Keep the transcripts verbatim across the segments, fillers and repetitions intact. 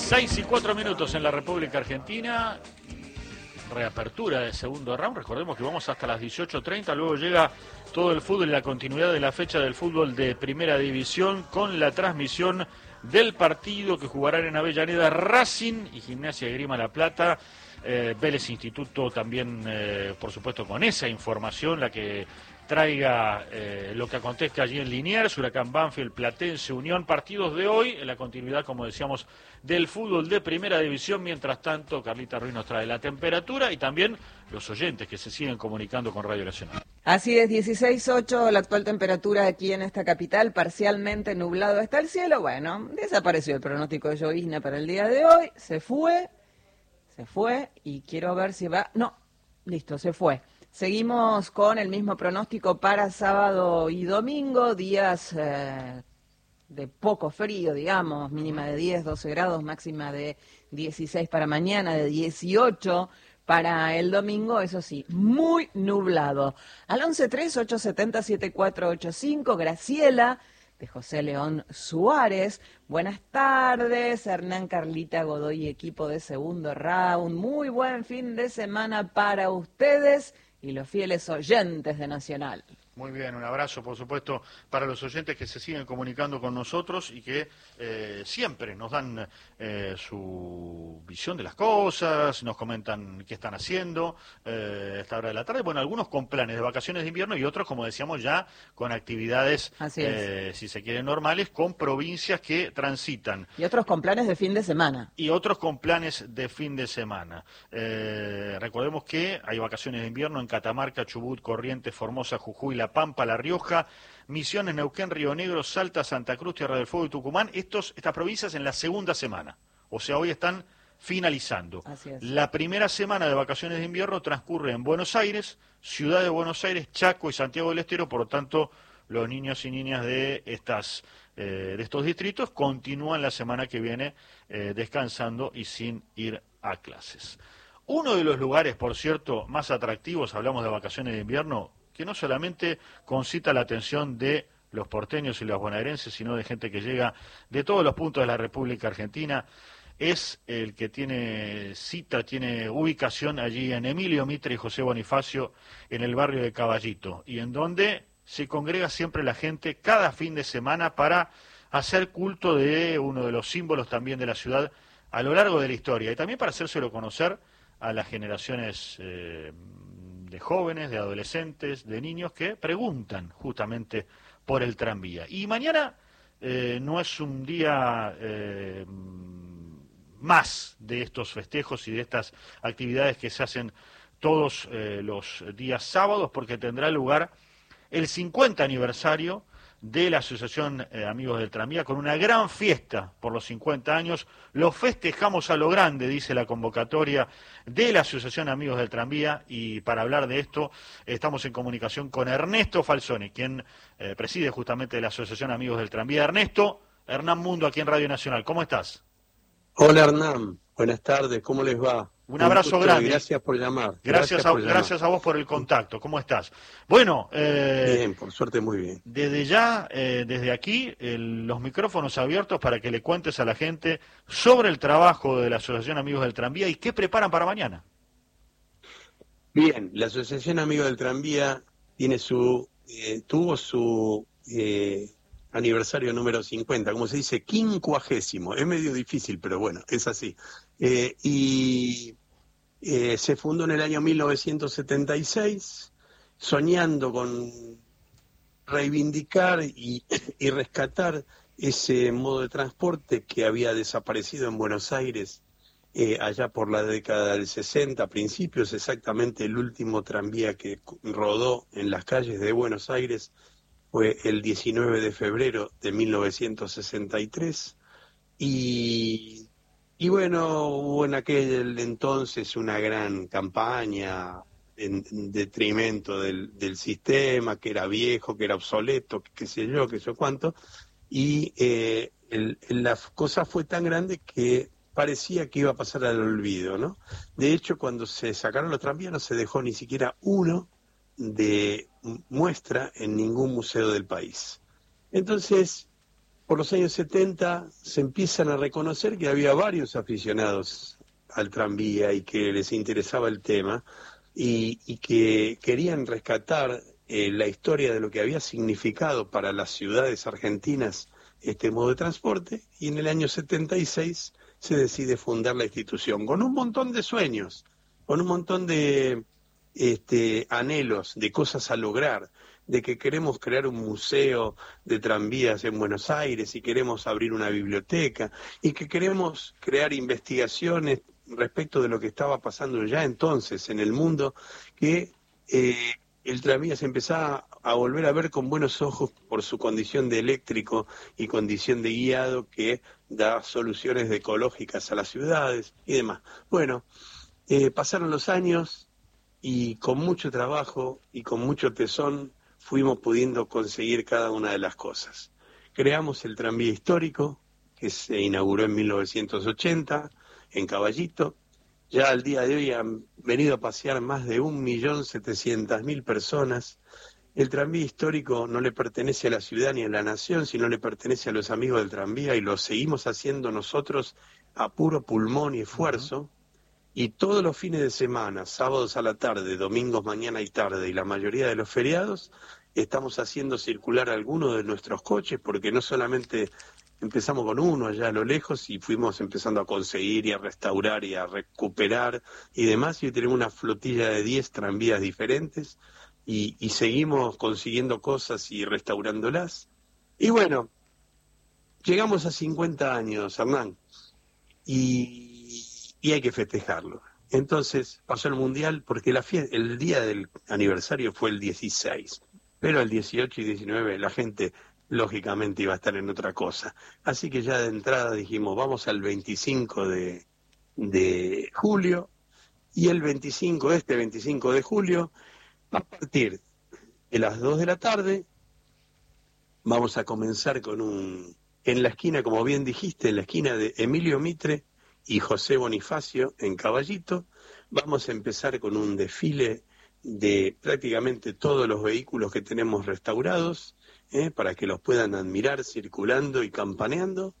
Seis y cuatro minutos en la República Argentina. Reapertura del segundo round. Recordemos que vamos hasta las dieciocho treinta. Luego llega todo el fútbol y la continuidad de la fecha del fútbol de Primera División con la transmisión del partido que jugarán en Avellaneda Racing y Gimnasia de Grima La Plata. Eh, Vélez Instituto también, eh, por supuesto, con esa información, la que traiga eh, lo que acontezca allí en Liniers, Huracán Banfield, Platense, Unión, partidos de hoy, en la continuidad, como decíamos, del fútbol de Primera División. Mientras tanto, Carlita Ruiz nos trae la temperatura y también los oyentes que se siguen comunicando con Radio Nacional. Así es, dieciséis punto ocho la actual temperatura aquí en esta capital, parcialmente nublado está el cielo. Bueno, desapareció el pronóstico de llovizna para el día de hoy, se fue, se fue y quiero ver si va... No, listo, se fue. Seguimos con el mismo pronóstico para sábado y domingo, días eh, de poco frío, digamos, mínima de diez, doce grados, máxima de dieciséis para mañana, de dieciocho para el domingo, eso sí, muy nublado. Al once tres, ocho siete cero, siete cuatro ocho cinco, Graciela, de José León Suárez. Buenas tardes, Hernán, Carlita, Godoy, equipo de segundo round. Muy buen fin de semana para ustedes y los fieles oyentes de Nacional. Muy bien, un abrazo, por supuesto, para los oyentes que se siguen comunicando con nosotros y que eh, siempre nos dan eh, su visión de las cosas, nos comentan qué están haciendo eh, a esta hora de la tarde. Bueno, algunos con planes de vacaciones de invierno y otros, como decíamos, ya con actividades, eh, si se quiere, normales, con provincias que transitan. Y otros con planes de fin de semana. Y otros con planes de fin de semana. Eh, recordemos que hay vacaciones de invierno en Catamarca, Chubut, Corrientes, Formosa, Jujuy, La Pampa, La Rioja, Misiones, Neuquén, Río Negro, Salta, Santa Cruz, Tierra del Fuego y Tucumán. Estos, estas provincias en la segunda semana. O sea, hoy están finalizando. Así es. La primera semana de vacaciones de invierno transcurre en Buenos Aires, Ciudad de Buenos Aires, Chaco y Santiago del Estero. Por lo tanto, los niños y niñas de estas eh, de estos distritos continúan la semana que viene eh, descansando y sin ir a clases. Uno de los lugares, por cierto, más atractivos, hablamos de vacaciones de invierno, que no solamente concita la atención de los porteños y los bonaerenses, sino de gente que llega de todos los puntos de la República Argentina, es el que tiene cita, tiene ubicación allí en Emilio Mitre y José Bonifacio, en el barrio de Caballito, y en donde se congrega siempre la gente cada fin de semana para hacer culto de uno de los símbolos también de la ciudad a lo largo de la historia, y también para hacérselo conocer a las generaciones eh, de jóvenes, de adolescentes, de niños que preguntan justamente por el tranvía. Y mañana eh, no es un día eh, más de estos festejos y de estas actividades que se hacen todos eh, los días sábados, porque tendrá lugar el cincuenta aniversario de la Asociación eh, Amigos del Tranvía, con una gran fiesta por los cincuenta años. Lo festejamos a lo grande, dice la convocatoria de la Asociación Amigos del Tranvía, y para hablar de esto estamos en comunicación con Ernesto Falzoni, quien eh, preside justamente la Asociación Amigos del Tranvía. Ernesto, Hernán Mundo aquí en Radio Nacional, ¿cómo estás? Hola Hernán, buenas tardes, ¿cómo les va? Un abrazo Un grande. Gracias por llamar. Gracias, gracias, a, por llamar. gracias a vos por el contacto. ¿Cómo estás? Bueno, eh, bien, por suerte muy bien. Desde ya, eh, desde aquí, el, los micrófonos abiertos para que le cuentes a la gente sobre el trabajo de la Asociación Amigos del Tranvía y qué preparan para mañana. Bien, la Asociación Amigos del Tranvía tiene su, eh, tuvo su eh, aniversario número cincuenta, como se dice, quincuagésimo. Es medio difícil, pero bueno, es así. Eh, y eh, se fundó en el año mil novecientos setenta y seis, soñando con reivindicar y, y rescatar ese modo de transporte que había desaparecido en Buenos Aires eh, allá por la década del sesenta, principios, exactamente el último tranvía que rodó en las calles de Buenos Aires fue el diecinueve de febrero de mil novecientos sesenta y tres, y, y bueno, hubo en aquel entonces una gran campaña en, en detrimento del, del sistema, que era viejo, que era obsoleto, que qué sé yo, qué sé yo cuánto, y eh, el, la cosa fue tan grande que parecía que iba a pasar al olvido, ¿no? De hecho, cuando se sacaron los tranvías no se dejó ni siquiera uno de muestra en ningún museo del país. Entonces, por los años setenta se empiezan a reconocer que había varios aficionados al tranvía y que les interesaba el tema y, y que querían rescatar eh, la historia de lo que había significado para las ciudades argentinas este modo de transporte, y en el año setenta y seis se decide fundar la institución con un montón de sueños, con un montón de este, anhelos, de cosas a lograr, de que queremos crear un museo de tranvías en Buenos Aires y queremos abrir una biblioteca y que queremos crear investigaciones respecto de lo que estaba pasando ya entonces en el mundo, que eh, el tranvía se empezaba a volver a ver con buenos ojos por su condición de eléctrico y condición de guiado que da soluciones ecológicas a las ciudades y demás. Bueno, eh, pasaron los años y con mucho trabajo y con mucho tesón fuimos pudiendo conseguir cada una de las cosas. Creamos el tranvía histórico, que se inauguró en mil novecientos ochenta, en Caballito. Ya al día de hoy han venido a pasear más de un millón setecientas mil personas. El tranvía histórico no le pertenece a la ciudad ni a la nación, sino le pertenece a los amigos del tranvía, y lo seguimos haciendo nosotros a puro pulmón y esfuerzo. Uh-huh. Y todos los fines de semana, sábados a la tarde, domingos mañana y tarde, y la mayoría de los feriados, estamos haciendo circular algunos de nuestros coches, porque no solamente empezamos con uno allá a lo lejos y fuimos empezando a conseguir y a restaurar y a recuperar y demás, y hoy tenemos una flotilla de diez tranvías diferentes y, y seguimos consiguiendo cosas y restaurándolas. Y bueno, llegamos a cincuenta años, Hernán, y, y hay que festejarlo. Entonces pasó el Mundial, porque la fie- el día del aniversario fue el dieciséis, pero el dieciocho y diecinueve la gente lógicamente iba a estar en otra cosa. Así que ya de entrada dijimos, vamos al veinticinco de, de julio, y el veinticinco, este veinticinco de julio, a partir de las dos de la tarde, vamos a comenzar con un, en la esquina, como bien dijiste, en la esquina de Emilio Mitre y José Bonifacio, en Caballito, vamos a empezar con un desfile de prácticamente todos los vehículos que tenemos restaurados, ¿eh? para que los puedan admirar circulando y campaneando.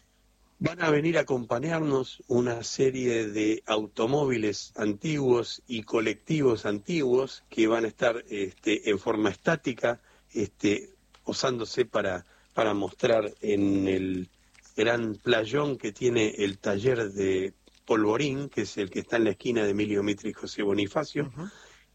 Van a venir a acompañarnos una serie de automóviles antiguos y colectivos antiguos que van a estar este, en forma estática, este, posándose para, para mostrar en el gran playón que tiene el taller de Polvorín, que es el que está en la esquina de Emilio Mitre y José Bonifacio. Uh-huh.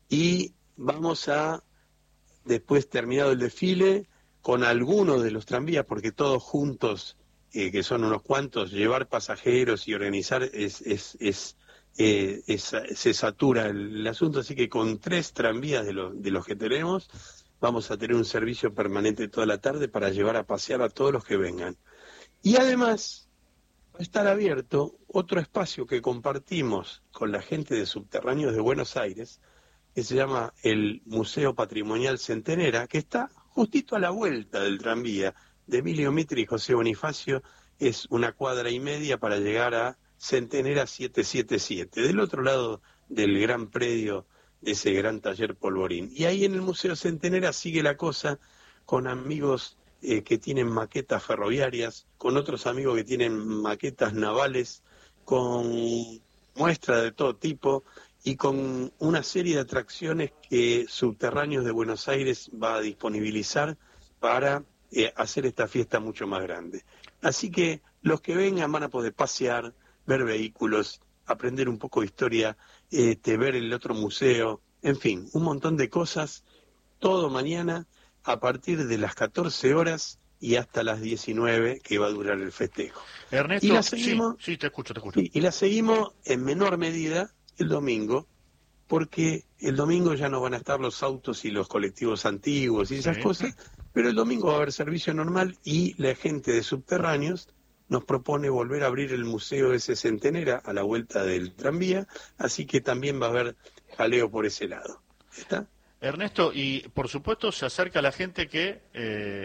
Y vamos a, después terminado el desfile, con algunos de los tranvías, porque todos juntos, eh, que son unos cuantos, llevar pasajeros y organizar es, es, es, eh, es se satura el, el asunto, así que con tres tranvías de los, de los que tenemos, vamos a tener un servicio permanente toda la tarde para llevar a pasear a todos los que vengan. Y además va a estar abierto otro espacio que compartimos con la gente de Subterráneos de Buenos Aires, que se llama el Museo Patrimonial Centenera, que está justito a la vuelta del tranvía de Emilio Mitre y José Bonifacio. Es una cuadra y media para llegar a Centenera setecientos setenta y siete, del otro lado del gran predio de ese gran taller Polvorín. Y ahí en el Museo Centenera sigue la cosa, con amigos eh, que tienen maquetas ferroviarias, con otros amigos que tienen maquetas navales, con muestras de todo tipo, y con una serie de atracciones que Subterráneos de Buenos Aires va a disponibilizar para eh, hacer esta fiesta mucho más grande. Así que los que vengan van a poder pasear, ver vehículos, aprender un poco de historia, este, ver el otro museo, en fin, un montón de cosas, todo mañana a partir de las catorce horas y hasta las diecinueve, que va a durar el festejo. Ernesto, y la seguimos, sí, sí, te escucho, te escucho. Y, y la seguimos en menor medida el domingo, porque el domingo ya no van a estar los autos y los colectivos antiguos y esas sí. cosas, pero el domingo va a haber servicio normal, y la gente de Subterráneos nos propone volver a abrir el Museo ese Centenera a la vuelta del tranvía, así que también va a haber jaleo por ese lado. ¿Está? Ernesto, y por supuesto se acerca la gente que eh,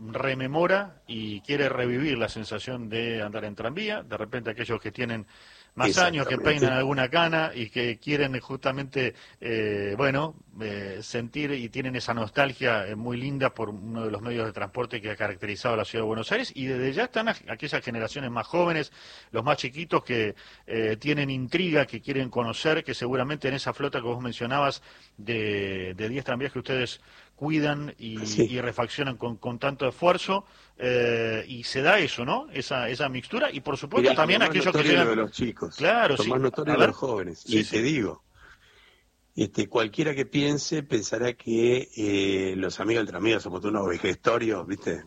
rememora y quiere revivir la sensación de andar en tranvía. De repente aquellos que tienen más años, que peinan alguna cana y que quieren justamente, eh, bueno, eh, sentir y tienen esa nostalgia eh, muy linda por uno de los medios de transporte que ha caracterizado a la ciudad de Buenos Aires, y desde ya están aquellas generaciones más jóvenes, los más chiquitos que eh, tienen intriga, que quieren conocer, que seguramente en esa flota que vos mencionabas de de diez tranvías que ustedes cuidan y, sí. y refaccionan con, con tanto esfuerzo, eh, y se da eso, ¿no? Esa esa mixtura, y por supuesto Mirá, también aquellos que llegan... de los chicos, Claro, lo sí. más notorio de los jóvenes. Sí, y sí. te digo, este, cualquiera que piense pensará que eh, los amigos del tranvía somos unos vejestorios, ¿viste?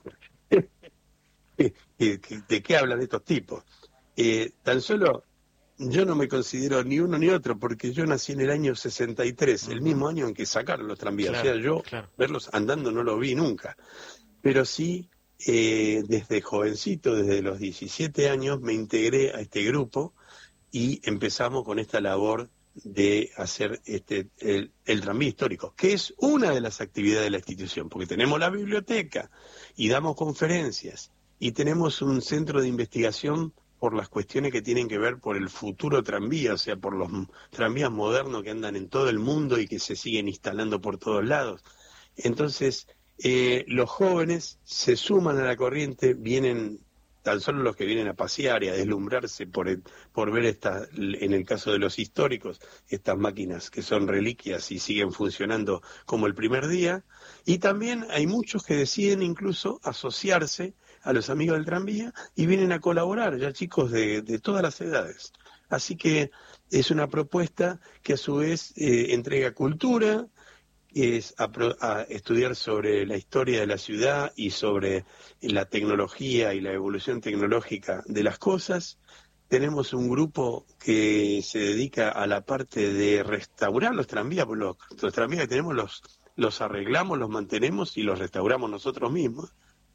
¿De qué hablan estos tipos? Eh, tan solo... Yo no me considero ni uno ni otro, porque yo nací en el año sesenta y tres, uh-huh. el mismo año en que sacaron los tranvías. Claro, o sea, yo claro. verlos andando no lo vi nunca. Pero sí, eh, desde jovencito, desde los diecisiete años, me integré a este grupo y empezamos con esta labor de hacer este el, el tranvía histórico, que es una de las actividades de la institución, porque tenemos la biblioteca y damos conferencias y tenemos un centro de investigación por las cuestiones que tienen que ver por el futuro tranvía, o sea, por los tranvías modernos que andan en todo el mundo y que se siguen instalando por todos lados. Entonces, eh, los jóvenes se suman a la corriente, vienen, tan solo los que vienen a pasear y a deslumbrarse por, el, por ver, esta, en el caso de los históricos, estas máquinas que son reliquias y siguen funcionando como el primer día. Y también hay muchos que deciden incluso asociarse a los amigos del tranvía y vienen a colaborar, ya chicos de, de todas las edades. Así que es una propuesta que a su vez eh, entrega cultura, es a, a estudiar sobre la historia de la ciudad y sobre la tecnología y la evolución tecnológica de las cosas. Tenemos un grupo que se dedica a la parte de restaurar los tranvías, los, los tranvías que tenemos los, los arreglamos, los mantenemos y los restauramos nosotros mismos.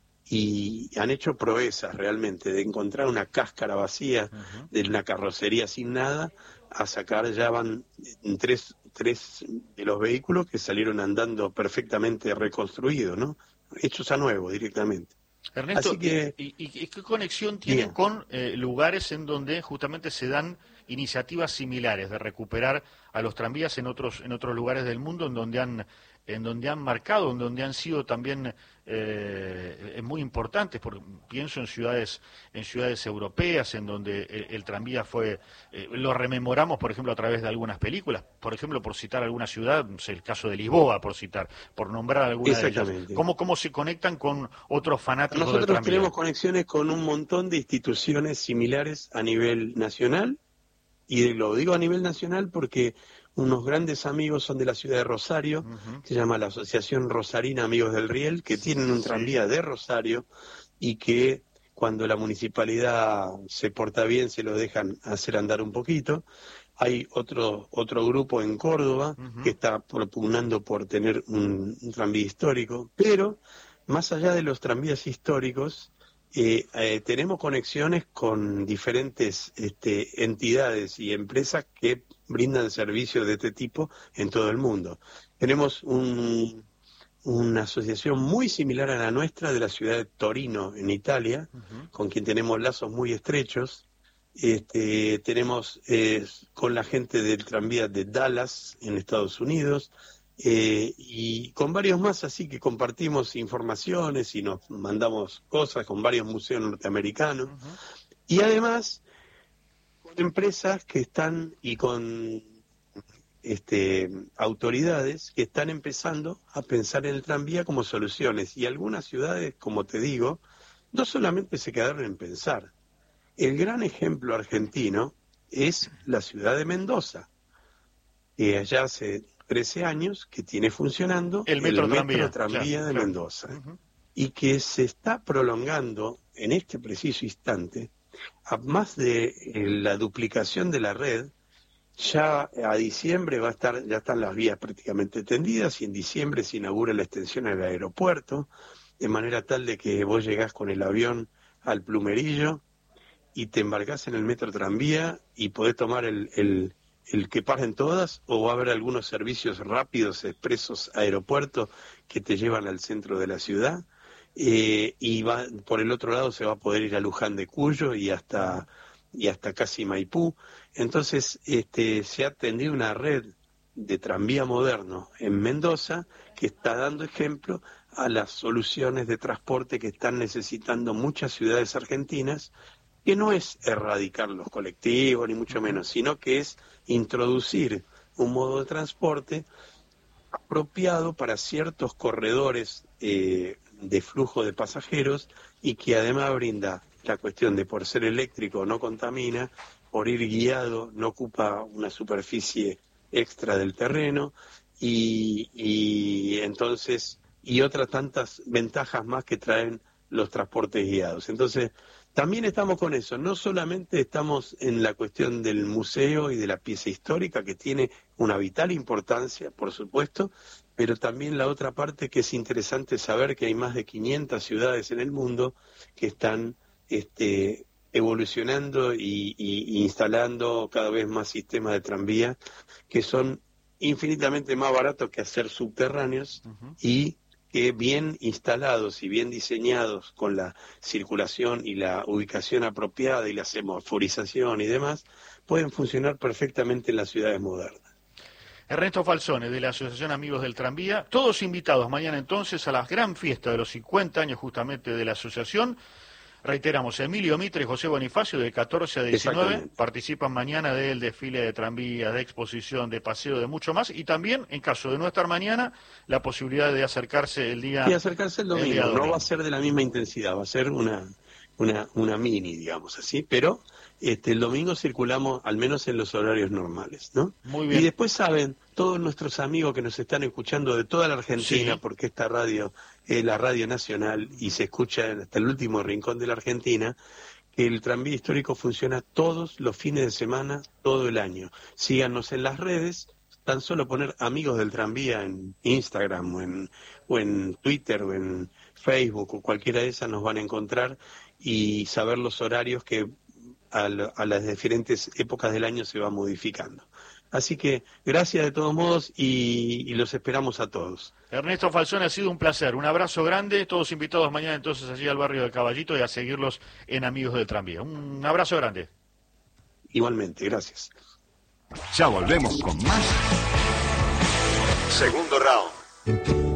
Y han hecho proezas realmente, de encontrar una cáscara vacía uh-huh. de una carrocería sin nada, a sacar, ya van tres, tres de los vehículos que salieron andando perfectamente reconstruidos, ¿no? Hechos a nuevo directamente. Ernesto, Así que, ¿y, y, y qué conexión tienen bien. con eh, lugares en donde justamente se dan iniciativas similares de recuperar a los tranvías en otros en otros lugares del mundo en donde han en donde han marcado, en donde han sido también eh, muy importantes? Porque pienso en ciudades en ciudades europeas en donde el, el tranvía fue, eh, lo rememoramos, por ejemplo, a través de algunas películas, por ejemplo, por citar alguna ciudad, no sé, el caso de Lisboa, por citar, por nombrar alguna de ellas. ¿Cómo, cómo se conectan con otros fanáticos del tranvía? Nosotros tenemos conexiones con un montón de instituciones similares a nivel nacional, y lo digo a nivel nacional porque unos grandes amigos son de la ciudad de Rosario, uh-huh. que se llama la Asociación Rosarina Amigos del Riel, que tienen un tranvía de Rosario y que cuando la municipalidad se porta bien se lo dejan hacer andar un poquito. Hay otro otro grupo en Córdoba uh-huh. que está propugnando por tener un, un tranvía histórico, pero más allá de los tranvías históricos, Eh, eh, tenemos conexiones con diferentes este, entidades y empresas que brindan servicios de este tipo en todo el mundo. Tenemos un, una asociación muy similar a la nuestra de la ciudad de Torino, en Italia, uh-huh. con quien tenemos lazos muy estrechos. Este, tenemos eh, con la gente del tranvía de Dallas, en Estados Unidos, Eh, y con varios más, así que compartimos informaciones y nos mandamos cosas con varios museos norteamericanos. Uh-huh. Y además con empresas que están y con este, autoridades que están empezando a pensar en el tranvía como soluciones. Y algunas ciudades, como te digo, no solamente se quedaron en pensar. El gran ejemplo argentino es la ciudad de Mendoza, que allá hace trece años que tiene funcionando el metro, el tranvía, metro tranvía claro, de claro. Mendoza Uh-huh. y que se está prolongando en este preciso instante a más de eh, la duplicación de la red. Ya a diciembre va a estar, ya están las vías prácticamente tendidas y en diciembre se inaugura la extensión al aeropuerto, de manera tal de que vos llegás con el avión al Plumerillo y te embarcás en el metro tranvía y podés tomar el, el el que paren todas, o va a haber algunos servicios rápidos, expresos, aeropuertos, que te llevan al centro de la ciudad. eh, y va, por el otro lado se va a poder ir a Luján de Cuyo y hasta, y hasta casi Maipú. Entonces este, se ha tendido una red de tranvía moderno en Mendoza que está dando ejemplo a las soluciones de transporte que están necesitando muchas ciudades argentinas, que no es erradicar los colectivos ni mucho menos, sino que es introducir un modo de transporte apropiado para ciertos corredores eh, de flujo de pasajeros y que además brinda la cuestión de por ser eléctrico no contamina, por ir guiado no ocupa una superficie extra del terreno y, y entonces y otras tantas ventajas más que traen los transportes guiados. Entonces también estamos con eso, no solamente estamos en la cuestión del museo y de la pieza histórica, que tiene una vital importancia, por supuesto, pero también la otra parte que es interesante saber que hay más de quinientas ciudades en el mundo que están este, evolucionando y, y, y instalando cada vez más sistemas de tranvía que son infinitamente más baratos que hacer subterráneos uh-huh. y que bien instalados y bien diseñados con la circulación y la ubicación apropiada y la semaforización y demás, pueden funcionar perfectamente en las ciudades modernas. Ernesto Falzone, de la Asociación Amigos del Tranvía, todos invitados mañana entonces a la gran fiesta de los cincuenta años justamente de la asociación. Reiteramos, Emilio Mitre y José Bonifacio, de catorce a diecinueve, participan mañana del desfile de tranvías, de exposición, de paseo, de mucho más, y también, en caso de no estar mañana, la posibilidad de acercarse el día... Y acercarse el domingo, el día domingo. No va a ser de la misma intensidad, va a ser una, una, una mini, digamos así, pero este, el domingo circulamos al menos en los horarios normales, ¿no? Muy bien. Y después saben, todos nuestros amigos que nos están escuchando de toda la Argentina, sí. porque esta radio es la radio nacional y se escucha hasta el último rincón de la Argentina, que el tranvía histórico funciona todos los fines de semana, todo el año. Síganos en las redes, tan solo poner Amigos del Tranvía en Instagram o en, o en Twitter o en Facebook o cualquiera de esas nos van a encontrar y saber los horarios que a, a las diferentes épocas del año se va modificando. Así que gracias de todos modos y, y los esperamos a todos. Ernesto Falzone, ha sido un placer, un abrazo grande, todos invitados mañana entonces allí al barrio de Caballito y a seguirlos en Amigos del Tranvía. Un abrazo grande. Igualmente, gracias. Ya volvemos con más. Segundo round.